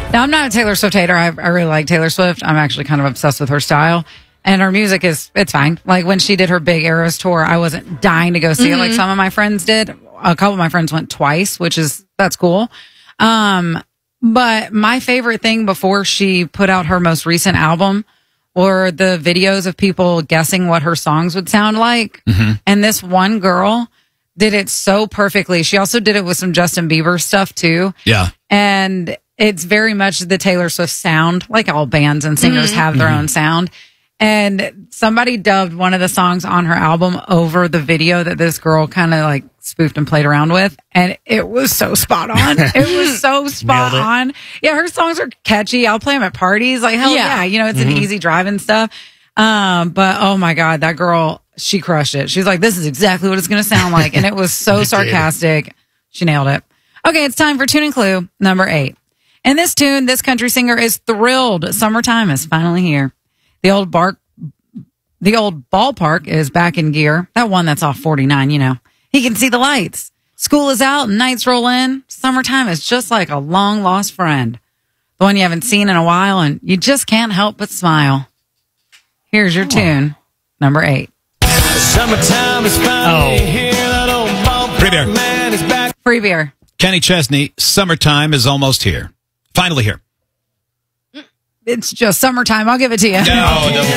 Now, I'm not a Taylor Swift hater. I really like Taylor Swift. I'm actually kind of obsessed with her style. And her music it's fine. Like when she did her big Eras tour, I wasn't dying to go see it like some of my friends did. A couple of my friends went twice, that's cool. But my favorite thing before she put out her most recent album were the videos of people guessing what her songs would sound like. And this one girl did it so perfectly. She also did it with some Justin Bieber stuff too. Yeah. And it's very much the Taylor Swift sound, like all bands and singers have their own sound. And somebody dubbed one of the songs on her album over the video that this girl kind of like spoofed and played around with. And it was so spot on. It was so spot on. Yeah, her songs are catchy. I'll play them at parties. Like, hell yeah. You know, it's an easy drive and stuff. But oh my God, that girl, she crushed it. She's like, this is exactly what it's going to sound like. And it was so sarcastic. She nailed it. Okay, it's time for Tuning Clue number 8. In this tune, this country singer is thrilled. Summertime is finally here. The old ballpark is back in gear. That one that's off 49, you know. He can see the lights. School is out and nights roll in. Summertime is just like a long lost friend. The one you haven't seen in a while and you just can't help but smile. Here's your tune, number 8. Summertime is finally here. That old ballpark man is back. Free beer. Kenny Chesney, summertime is almost here. Finally here. It's just summertime. I'll give it to you. No,